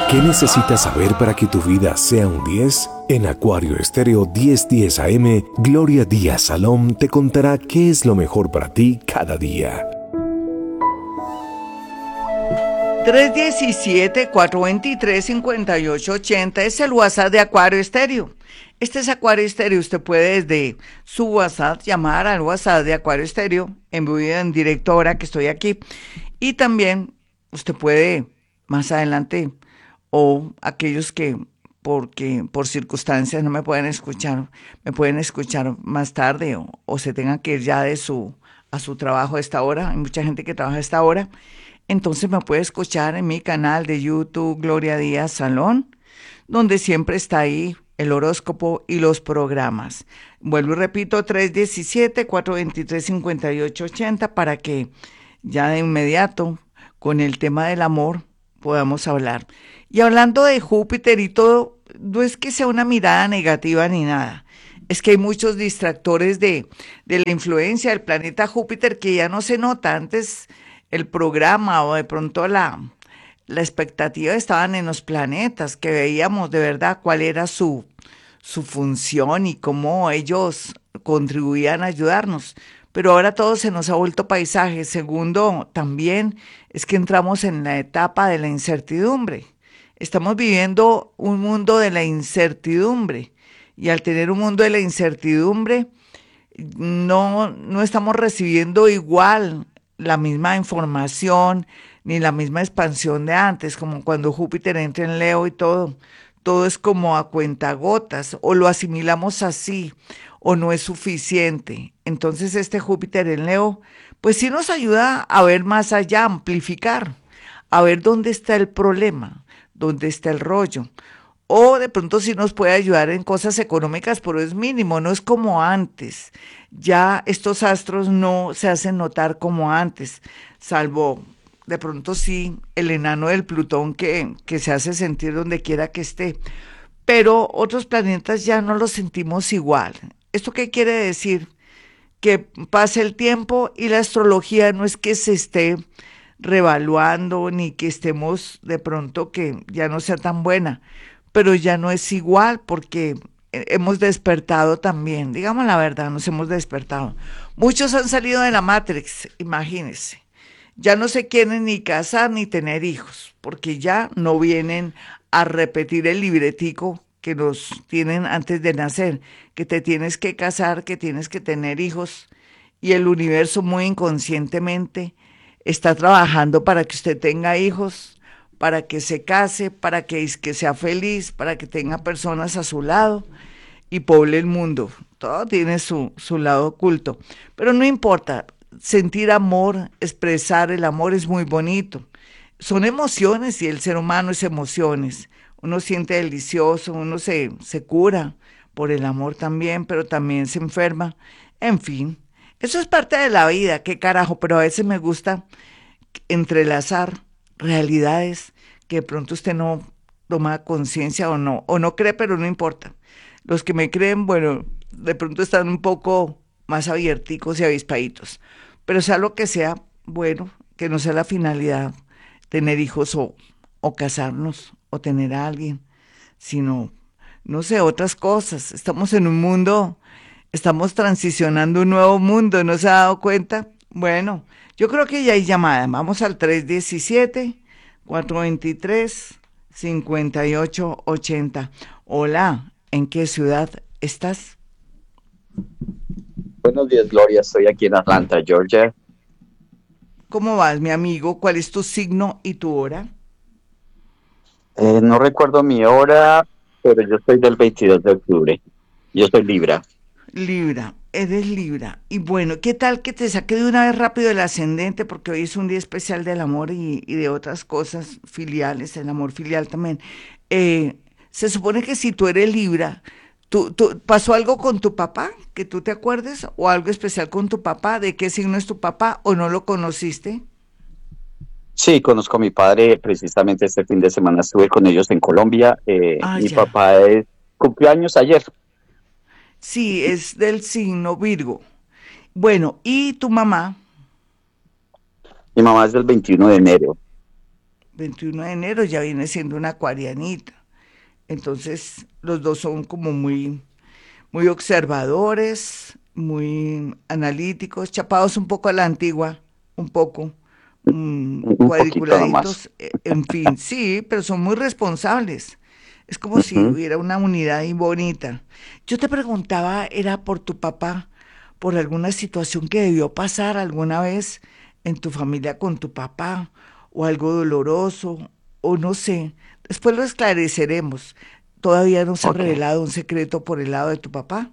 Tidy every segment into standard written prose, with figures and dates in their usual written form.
¿Qué necesitas saber para que tu vida sea un 10? En Acuario Estéreo 1010 AM, Gloria Díaz Salón te contará qué es lo mejor para ti cada día. 317-423-5880 es el WhatsApp de Acuario Estéreo. Este es Acuario Estéreo. Usted puede desde su WhatsApp llamar al WhatsApp de Acuario Estéreo en vivo y en directo ahora que estoy aquí. Y también usted puede más adelante, o aquellos que porque por circunstancias no me pueden escuchar, me pueden escuchar más tarde o se tengan que ir ya a su trabajo a esta hora. Hay mucha gente que trabaja a esta hora. Entonces me puede escuchar en mi canal de YouTube Gloria Díaz Salón, donde siempre está ahí el horóscopo y los programas. Vuelvo y repito, 317-423-5880 para que ya de inmediato con el tema del amor podamos hablar. Y hablando de Júpiter y todo, no es que sea una mirada negativa ni nada. Es que hay muchos distractores de la influencia del planeta Júpiter que ya no se nota. Antes el programa o de pronto la expectativa estaban en los planetas, que veíamos de verdad cuál era su función y cómo ellos contribuían a ayudarnos. Pero ahora todo se nos ha vuelto paisaje. Segundo, también es que entramos en la etapa de la incertidumbre. Estamos viviendo un mundo de la incertidumbre y al tener un mundo de la incertidumbre no estamos recibiendo igual la misma información ni la misma expansión de antes, como cuando Júpiter entra en Leo y todo es como a cuentagotas, o lo asimilamos así, o no es suficiente. Entonces este Júpiter en Leo, pues sí nos ayuda a ver más allá, amplificar, a ver dónde está el problema, dónde está el rollo. O de pronto sí nos puede ayudar en cosas económicas, pero es mínimo, no es como antes. Ya estos astros no se hacen notar como antes, salvo de pronto sí el enano del Plutón que se hace sentir donde quiera que esté. Pero otros planetas ya no los sentimos igual. ¿Esto qué quiere decir? Que pase el tiempo y la astrología no es que se esté revaluando ni que estemos de pronto que ya no sea tan buena, pero ya no es igual porque hemos despertado también, digamos la verdad, nos hemos despertado. Muchos han salido de la Matrix, imagínense. Ya no se quieren ni casar ni tener hijos, porque ya no vienen a repetir el libretico que nos tienen antes de nacer, que te tienes que casar, que tienes que tener hijos, y el universo muy inconscientemente está trabajando para que usted tenga hijos, para que se case, para que sea feliz, para que tenga personas a su lado y poble el mundo. Todo tiene su lado oculto, pero no importa. Sentir amor, expresar el amor es muy bonito. Son emociones y el ser humano es emociones. Uno siente delicioso, uno se cura por el amor también, pero también se enferma. En fin, eso es parte de la vida, qué carajo, pero a veces me gusta entrelazar realidades que de pronto usted no toma conciencia o no cree, pero no importa. Los que me creen, bueno, de pronto están un poco más abierticos y avispaditos. Pero sea lo que sea, bueno, que no sea la finalidad tener hijos o casarnos o tener a alguien, sino, no sé, otras cosas. Estamos en un mundo, estamos transicionando un nuevo mundo, ¿no se ha dado cuenta? Bueno, yo creo que ya hay llamada. Vamos al 317-423-5880. Hola, ¿en qué ciudad estás? Buenos días, Gloria. Estoy aquí en Atlanta, Georgia. ¿Cómo vas, mi amigo? ¿Cuál es tu signo y tu hora? No recuerdo mi hora, pero yo soy del 22 de octubre. Yo soy Libra. Libra, eres Libra. Y bueno, ¿qué tal que te saque de una vez rápido el ascendente? Porque hoy es un día especial del amor y de otras cosas filiales, el amor filial también. Se supone que si tú eres Libra, ¿pasó algo con tu papá que tú te acuerdes? ¿O algo especial con tu papá? ¿De qué signo es tu papá o no lo conociste? Sí, conozco a mi padre. Precisamente este fin de semana estuve con ellos en Colombia. Ah, Mi ya. papá cumplió años ayer. Sí, es del signo Virgo. Bueno, ¿y tu mamá? Mi mamá es del 21 de enero. 21 de enero ya viene siendo una acuarianita. Entonces, los dos son como muy observadores, muy analíticos, chapados un poco a la antigua, un poco, Un poquito nomás. cuadriculaditos, en fin, sí, pero son muy responsables. Es como si Ujú. hubiera una unidad ahí bonita. Yo te preguntaba, ¿era por tu papá, por alguna situación que debió pasar alguna vez en tu familia con tu papá, o algo doloroso, o no sé? Después lo esclareceremos. ¿Todavía no se ha Ok. revelado un secreto por el lado de tu papá?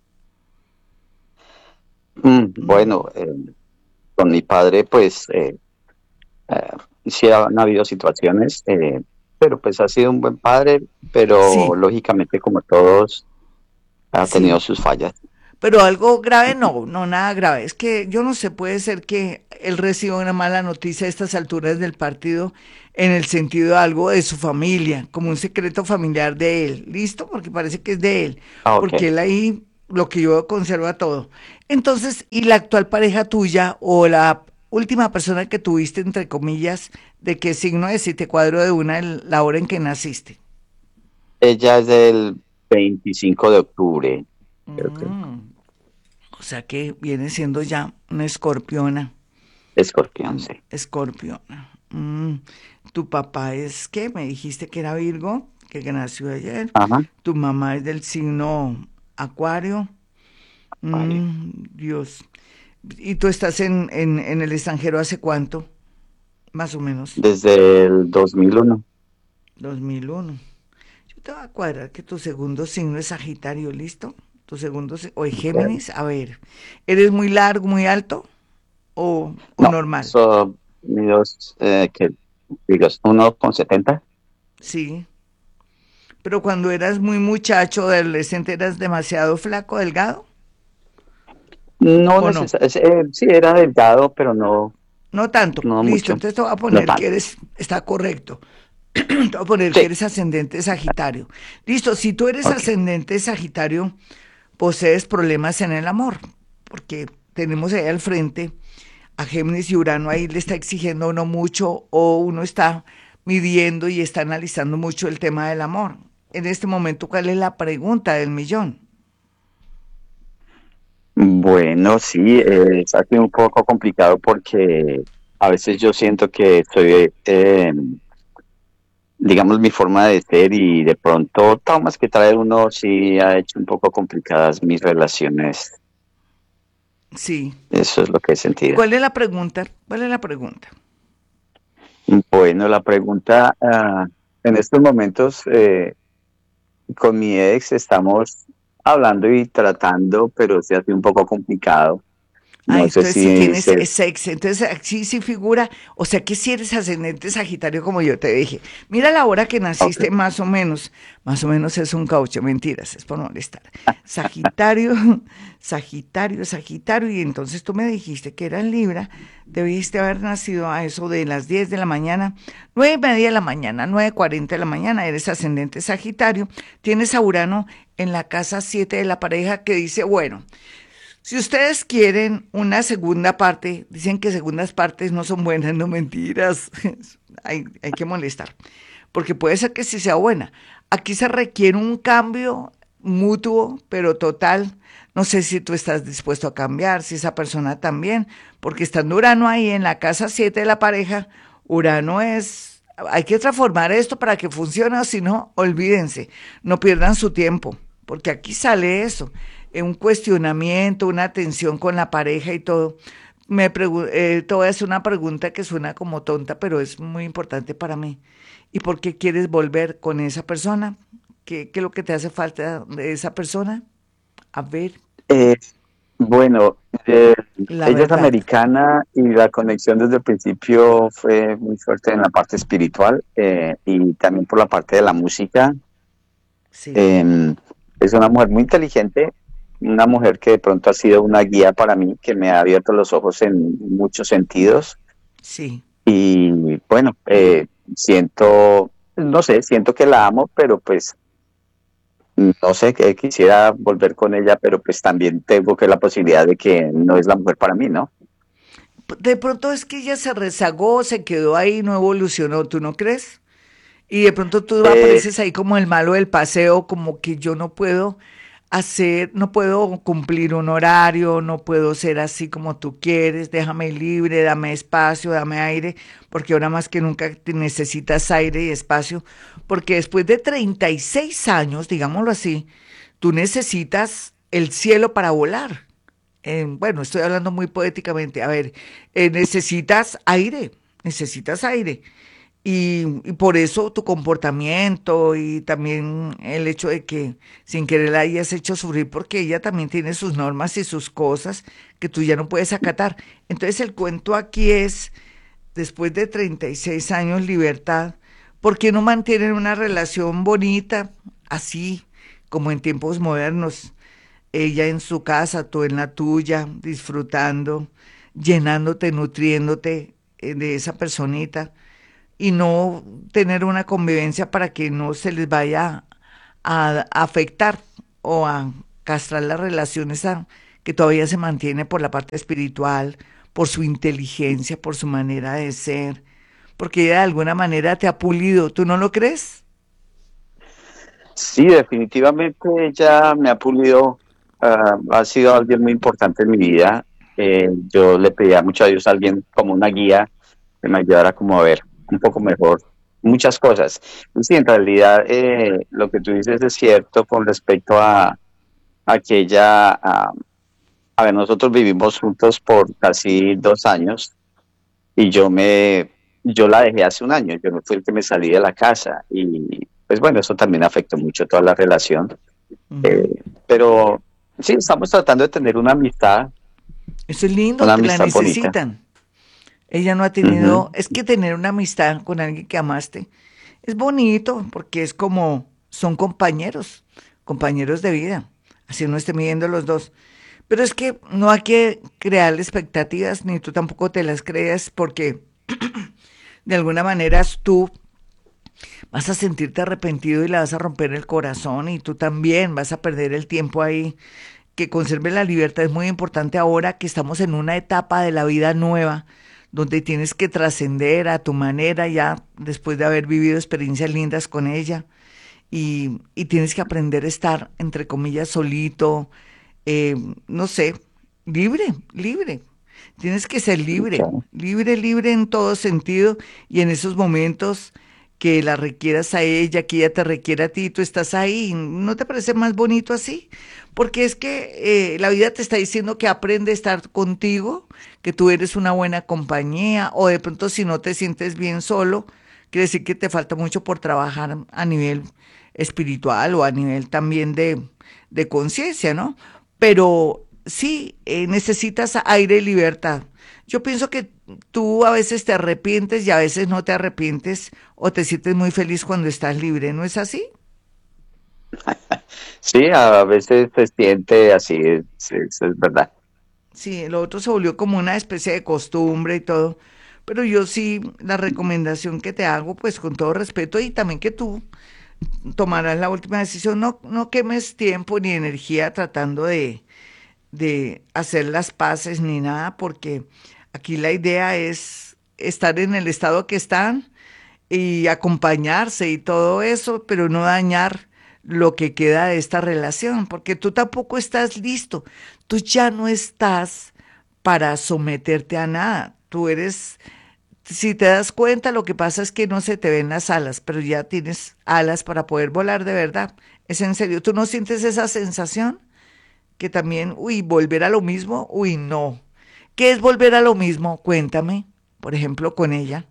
Bueno, con mi padre, pues eh, sí han habido situaciones, pero pues ha sido un buen padre, pero Sí, lógicamente como todos ha tenido sí. sus fallas. Pero algo grave no, no nada grave. Es que yo no sé, puede ser que él reciba una mala noticia a estas alturas del partido en el sentido de algo de su familia, como un secreto familiar de él. ¿Listo? Porque parece que es de él, Ah, ok. porque él ahí lo que yo conserva todo. Entonces, ¿y la actual pareja tuya o la última persona que tuviste, entre comillas, de qué signo es, si te cuadro de una la hora en que naciste? Ella es del 25 de octubre, creo que Mm, o sea que viene siendo ya una escorpiona. escorpión, sí. Escorpio. Mm, ¿Tu papá es qué? Me dijiste que era Virgo, que nació ayer. Ajá, Tu mamá es del signo Acuario. Acuario. Dios. ¿Y tú estás en el extranjero hace cuánto? Más o menos. Desde el 2001. 2001. Yo te voy a cuadrar que tu segundo signo es Sagitario, ¿listo? Tu segundo, o es Ok. Géminis. A ver, ¿eres muy largo, muy alto o No, normal? son míos, que digo, 1,70. Sí. Pero cuando eras muy muchacho, adolescente, eras demasiado flaco, delgado, No ¿o no? necesariamente, sí era delgado, pero no, No tanto. no Listo, mucho, entonces te voy a no poner que tanto. eres, está correcto. Te voy a poner que Sí, eres ascendente Sagitario. Listo, si tú eres ok. ascendente Sagitario, posees problemas en el amor, porque tenemos ahí al frente a Géminis y Urano, ahí le está exigiendo a uno mucho o uno está midiendo y está analizando mucho el tema del amor. En este momento, ¿cuál es la pregunta del millón? Bueno, sí, es aquí un poco complicado porque a veces yo siento que soy, digamos, mi forma de ser y de pronto traumas que trae uno sí ha hecho un poco complicadas mis relaciones. Sí. Eso es lo que he sentido. ¿Cuál es la pregunta? ¿Cuál es la pregunta? Bueno, la pregunta, en estos momentos, con mi ex estamos hablando y tratando, pero se hace un poco complicado. Ah, No sé entonces si si tienes se... sexo, entonces aquí sí figura, o sea que si eres ascendente Sagitario como yo te dije. Mira la hora que Ok. naciste más o menos es un caucho, mentiras, es por molestar. Sagitario, Sagitario, Sagitario, y entonces tú me dijiste que era en Libra, debiste haber nacido a eso de las 10 de la mañana, 9:30 de la mañana, 9:40 de la mañana, eres ascendente Sagitario, tienes a Urano en la casa 7 de la pareja que dice, bueno, si ustedes quieren una segunda parte, dicen que segundas partes no son buenas, no mentiras. Hay que molestar, porque puede ser que sí sea buena. Aquí se requiere un cambio mutuo, pero total. No sé si tú estás dispuesto a cambiar, si esa persona también, porque estando Urano ahí en la casa 7 de la pareja, Urano es, hay que transformar esto para que funcione, o si no, olvídense, no pierdan su tiempo, porque aquí sale eso, un cuestionamiento, una tensión con la pareja y todo. Te voy a hacer una pregunta que suena como tonta, pero es muy importante para mí. ¿Y por qué quieres volver con esa persona? ¿Qué es lo que te hace falta de esa persona? A ver, Eh, bueno, la ella es verdad. americana y la conexión desde el principio fue muy fuerte en la parte espiritual, y también por la parte de la música. Sí, Eh, es una mujer muy inteligente, una mujer que de pronto ha sido una guía para mí, que me ha abierto los ojos en muchos sentidos. sí. Y bueno, siento, no sé, siento que la amo, pero pues no sé, que quisiera volver con ella, pero pues también tengo que la posibilidad de que no es la mujer para mí, ¿no? de pronto es que ella se rezagó, se quedó ahí, no evolucionó, ¿tú no crees? Y de pronto tú Eh, apareces ahí como el malo del paseo, como que yo no puedo hacer, no puedo cumplir un horario, no puedo ser así como tú quieres, déjame libre, dame espacio, dame aire, porque ahora más que nunca necesitas aire y espacio, porque después de 36 años, digámoslo así, tú necesitas el cielo para volar. Bueno, estoy hablando muy poéticamente. A ver, necesitas aire, necesitas aire. Y por eso tu comportamiento y también el hecho de que sin querer la hayas hecho sufrir porque ella también tiene sus normas y sus cosas que tú ya no puedes acatar. Entonces el cuento aquí es, después de 36 años libertad, ¿por qué no mantienen una relación bonita así como en tiempos modernos? Ella en su casa, tú en la tuya, disfrutando, llenándote, nutriéndote de esa personita y no tener una convivencia para que no se les vaya a afectar o a castrar las relaciones que todavía se mantiene por la parte espiritual, por su inteligencia, por su manera de ser, porque ella de alguna manera te ha pulido, ¿tú no lo crees? sí, definitivamente ella me ha pulido, ha sido alguien muy importante en mi vida. Yo le pedía mucho a Dios a alguien como una guía que me ayudara como a ver un poco mejor muchas cosas. Y sí, en realidad lo que tú dices es cierto con respecto a que ella, a ver, nosotros vivimos juntos por casi 2 años y yo la dejé hace un año, yo no fui el que me salí de la casa y pues bueno, eso también afectó mucho toda la relación. Ujú. Pero sí, estamos tratando de tener Eso es lindo, una te la amistad bonita. necesitan. Ella no ha Ujú. tenido, es que tener una amistad con alguien que amaste es bonito porque es como, son compañeros, compañeros de vida, así uno esté midiendo los dos. Pero es que no hay que crear expectativas, ni tú tampoco te las creas, porque de alguna manera tú vas a sentirte arrepentido y le vas a romper el corazón y tú también vas a perder el tiempo ahí. Que conserve la libertad es muy importante ahora que estamos en una etapa de la vida nueva, donde tienes que trascender a tu manera ya después de haber vivido experiencias lindas con ella y tienes que aprender a estar, entre comillas, solito, eh, no sé, libre, libre. Tienes que ser libre, Ok. libre, libre en todo sentido y en esos momentos que la requieras a ella, que ella te requiera a ti, tú estás ahí. ¿No te parece más bonito así? Porque es que la vida te está diciendo que aprende a estar contigo, que tú eres una buena compañía, o de pronto si no te sientes bien solo, quiere decir que te falta mucho por trabajar a nivel espiritual o a nivel también de conciencia, ¿no? Pero sí, necesitas aire y libertad. Yo pienso que tú a veces te arrepientes y a veces no te arrepientes o te sientes muy feliz cuando estás libre, ¿no es así? Sí, a veces se siente así, es verdad. Sí, lo otro se volvió como una especie de costumbre y todo. Pero yo sí, la recomendación que te hago, pues con todo respeto y también que tú tomarás la última decisión, no, no quemes tiempo ni energía tratando de hacer las paces ni nada, porque aquí la idea es estar en el estado que están y acompañarse y todo eso, pero no dañar lo que queda de esta relación, porque tú tampoco estás listo, tú ya no estás para someterte a nada, tú eres, si te das cuenta, lo que pasa es que no se te ven las alas, pero ya tienes alas para poder volar de verdad, es en serio, ¿tú no sientes esa sensación? Que también, uy, volver a lo mismo, uy, no. ¿Qué es volver a lo mismo? Cuéntame, por ejemplo, con ella.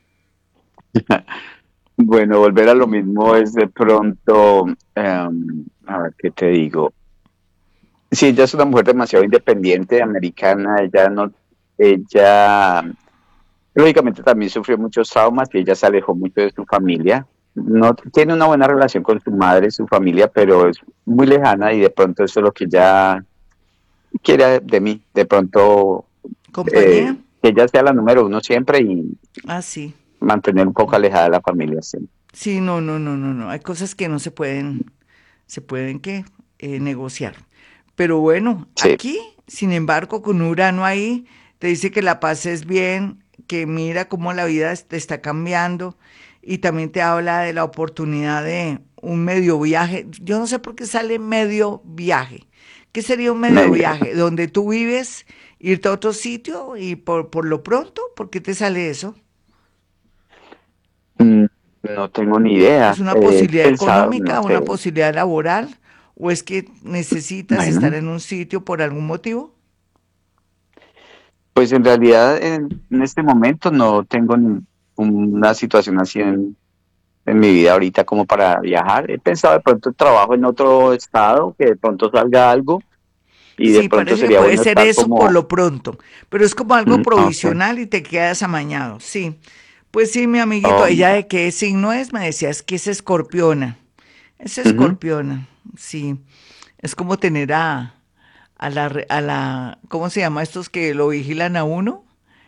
Bueno, volver a lo mismo es de pronto, a ver qué te digo. Sí, ella es una mujer demasiado independiente, americana, ella no, ella lógicamente también sufrió muchos traumas y ella se alejó mucho de su familia. No tiene una buena relación con su madre, su familia, pero es muy lejana y de pronto eso es lo que ella quiere de mí. De pronto ¿Compañía? que ella sea la número uno siempre y Ah, sí. mantener un poco alejada de la familia. Sí, Sí, no, no, no, no, no. Hay cosas que no se pueden ¿qué? Negociar. Pero bueno, sí. aquí, sin embargo, con Urano ahí, te dice que la pases bien, que mira cómo la vida te está cambiando y también te habla de la oportunidad de un medio viaje. Yo no sé por qué sale medio viaje. ¿Qué sería un medio Medio. viaje? Donde tú vives, irte a otro sitio y por lo pronto, ¿por qué te sale eso? Mm, No tengo ni ¿Es idea. una He posibilidad pensado, no económica, una sé. posibilidad laboral? ¿O es que necesitas estar Bueno, en un sitio por algún motivo? pues en realidad en este momento no tengo una situación así en mi vida ahorita como para viajar. He pensado de pronto trabajo en otro estado, que de pronto salga algo y de Sí, pronto parece que sería puede bueno ser estar eso por como, lo pronto, pero es como algo ok, provisional y te quedas amañado. Sí, pues sí, mi amiguito, oh, ¿ella mira, de qué signo es? Me decías que es escorpiona. Es ujú, escorpiona, sí. Es como tener ¿cómo se llama estos que lo vigilan a uno?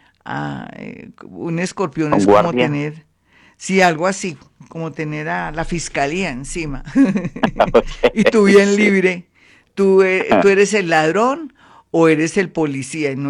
Un escorpión con es como guardia. tener, sí, algo así, como tener a la fiscalía encima. Y Ok, tú bien sí. libre. ¿Tú eres el ladrón o eres el policía? Y no